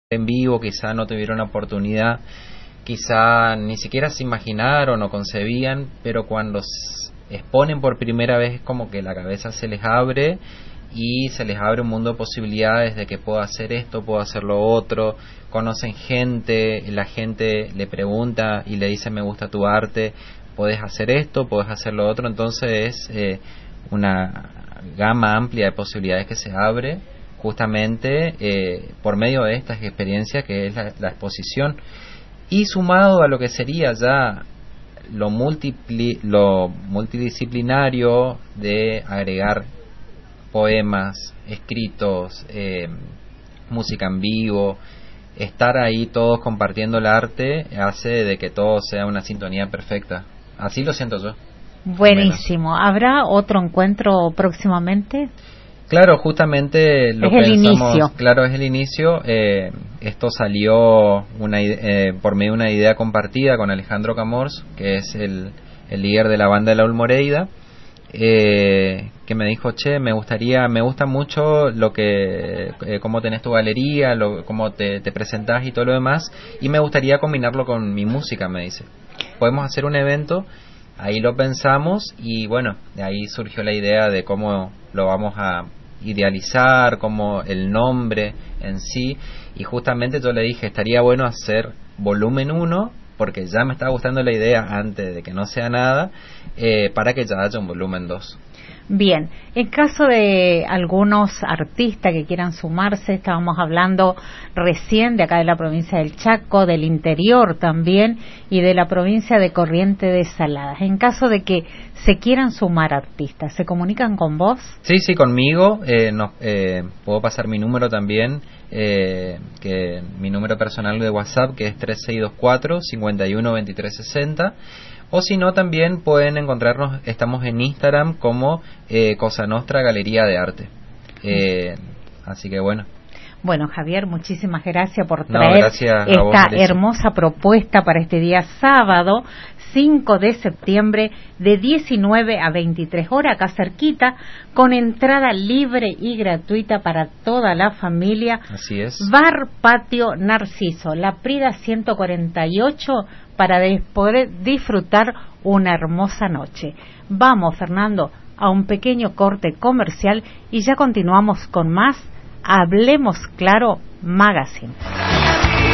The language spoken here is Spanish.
en vivo, quizá no tuvieron la oportunidad, quizá ni siquiera se imaginaron o concebían, pero cuando exponen por primera vez es como que la cabeza se les abre y se les abre un mundo de posibilidades de que puedo hacer esto, puedo hacer lo otro, conocen gente, la gente le pregunta y le dice me gusta tu arte, puedes hacer esto, puedes hacer lo otro, entonces es una gama amplia de posibilidades que se abre justamente por medio de estas experiencias que es la exposición, y sumado a lo que sería ya lo multidisciplinario de agregar poemas, escritos, música en vivo, estar ahí todos compartiendo el arte hace de que todo sea una sintonía perfecta. Así lo siento yo. Buenísimo. ¿Habrá otro encuentro próximamente? Claro, justamente lo es el inicio. Claro, es el inicio. Esto salió por medio de una idea compartida con Alejandro Camors, que es el líder de la banda de La Olmoreida, que me dijo, che, me gusta mucho lo que cómo tenés tu galería, cómo te presentás y todo lo demás, y me gustaría combinarlo con mi música, me dice. Podemos hacer un evento. Ahí lo pensamos y bueno, de ahí surgió la idea de cómo lo vamos a idealizar, como el nombre en sí, y justamente yo le dije, estaría bueno hacer volumen 1, porque ya me estaba gustando la idea antes de que no sea nada, para que ya haya un volumen 2. Bien, en caso de algunos artistas que quieran sumarse, estábamos hablando recién de acá de la provincia del Chaco, del interior también, y de la provincia de Corrientes de Saladas. En caso de que se quieran sumar artistas, ¿se comunican con vos? Sí, conmigo. Puedo pasar mi número también, que mi número personal de WhatsApp, que es 3624-512360. O si no, también pueden encontrarnos, estamos en Instagram como Cosa Nostra Galería de Arte. Así que bueno. Bueno, Javier, muchísimas gracias por traer esta hermosa propuesta para este día sábado, 5 de septiembre, de 19 a 23 horas, acá cerquita, con entrada libre y gratuita para toda la familia. Así es. Bar Patio Narciso, La Prida 148, para poder disfrutar una hermosa noche. Vamos, Fernando, a un pequeño corte comercial y ya continuamos con más Hablemos Claro Magazine.